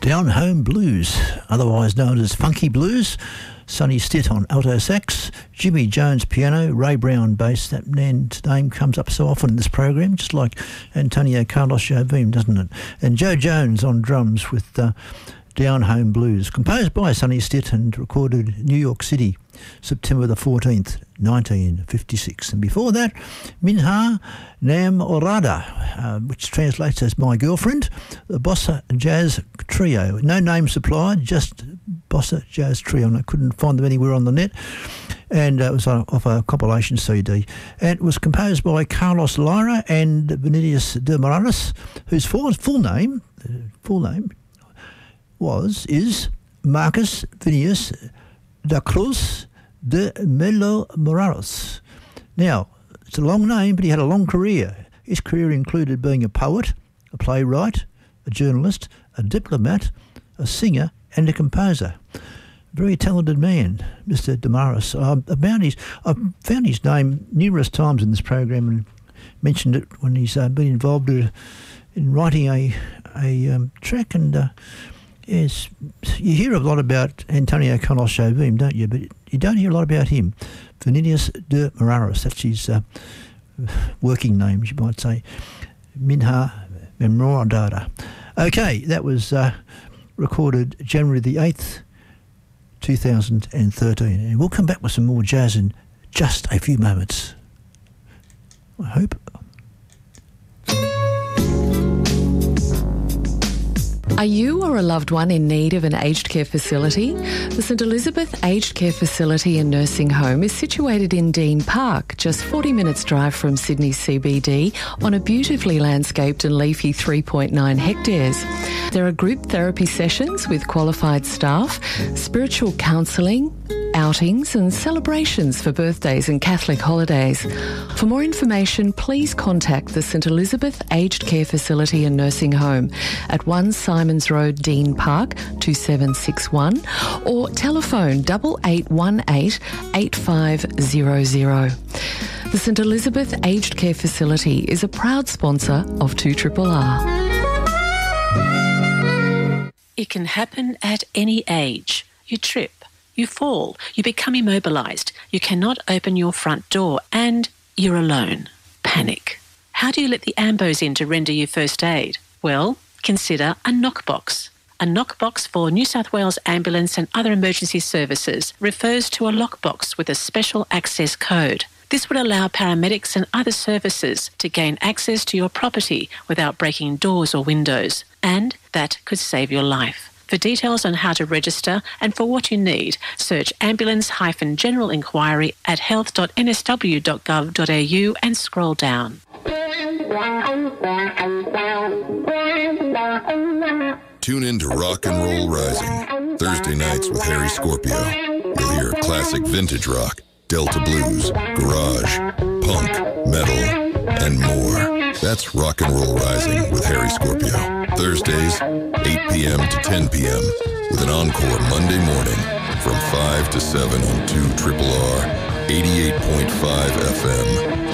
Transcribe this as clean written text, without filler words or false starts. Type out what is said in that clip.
Down Home Blues, otherwise known as Funky Blues. Sonny Stitt on alto sax, Jimmy Jones piano, Ray Brown bass. That man's name comes up so often in this program, just like Antonio Carlos Jobim, doesn't it? And Joe Jones on drums with Down Home Blues, composed by Sonny Stitt and recorded in New York City, September the 14th, 1956. And before that, Minha Namorada, which translates as My Girlfriend, the Bossa Jazz Trio. No name supplied, just Bossa Jazz Trio, and I couldn't find them anywhere on the net. And it was off a compilation CD. And it was composed by Carlos Lyra and Vinicius de Moraes, whose full name is Marcus Vinicius da Cruz de Melo Moraes. Now, it's a long name, but he had a long career. His career included being a poet, a playwright, a journalist, a diplomat, a singer, and a composer. Very talented man, Mr. de Moraes. I've found his name numerous times in this program and mentioned it when he's been involved in writing a track. And yes, you hear a lot about Antonio Carlos Jobim, don't you? But you don't hear a lot about him. Vinicius de Moraes, that's his working name, you might say. Minha Namorada. Okay, that was recorded January the 8th, 2013. And we'll come back with some more jazz in just a few moments, I hope. Are you or a loved one in need of an aged care facility? The St Elizabeth Aged Care Facility and Nursing Home is situated in Dean Park, just 40 minutes drive from Sydney CBD, on a beautifully landscaped and leafy 3.9 hectares. There are group therapy sessions with qualified staff, spiritual counselling, outings and celebrations for birthdays and Catholic holidays. For more information, please contact the St Elizabeth Aged Care Facility and Nursing Home at 1 Simons Road, Dean Park, 2761, or telephone 8818 8500. The St Elizabeth Aged Care Facility is a proud sponsor of 2RRR. It can happen at any age. You trip. You fall, you become immobilised, you cannot open your front door, and you're alone. Panic. How do you let the AMBOs in to render you first aid? Well, consider a knockbox. A knockbox for New South Wales Ambulance and other emergency services refers to a lockbox with a special access code. This would allow paramedics and other services to gain access to your property without breaking doors or windows, and that could save your life. For details on how to register and for what you need, search ambulance-general inquiry at health.nsw.gov.au and scroll down. Tune in to Rock and Roll Rising, Thursday nights with Harry Scorpio. You'll hear classic vintage rock, Delta blues, garage, punk, metal, and more. That's Rock and Roll Rising with Harry Scorpio. Thursdays, 8 p.m. to 10 p.m. with an encore Monday morning from 5 to 7 on 2RRR 88.5 FM.